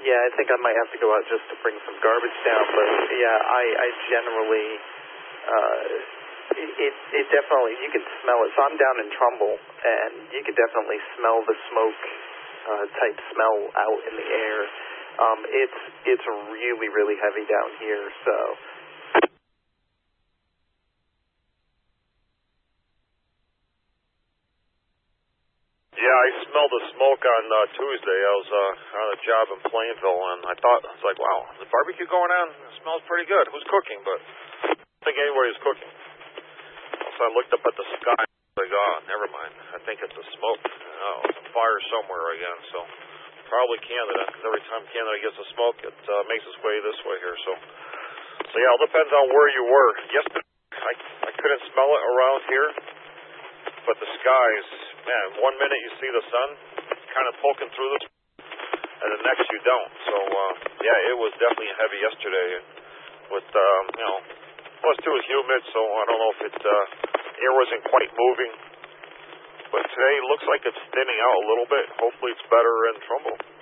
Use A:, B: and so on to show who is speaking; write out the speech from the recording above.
A: Yeah, I think I might have to go out just to bring some garbage down, but yeah, I generally, it definitely, you can smell it. So I'm down in Trumbull, and you can definitely smell the smoke type smell out in the air. It's really, really heavy down here, so.
B: Yeah, I smelled the smoke on Tuesday. I was on a job in Plainville, and I was like, wow, the barbecue going on? It smells pretty good. Who's cooking? But I don't think anybody's cooking. So I looked up at the sky, and I was like, oh, never mind. I think it's the smoke. Oh, it's a fire somewhere again. So probably Canada, because every time Canada gets the smoke, it makes its way this way here. So yeah, it depends on where you were. Yesterday, I couldn't smell it around here. But the skies, man, 1 minute you see the sun kind of poking through this, and the next you don't. So, yeah, it was definitely heavy yesterday. With, plus too, it was humid, so I don't know if air wasn't quite moving. But today it looks like it's thinning out a little bit. Hopefully it's better in Trumbull.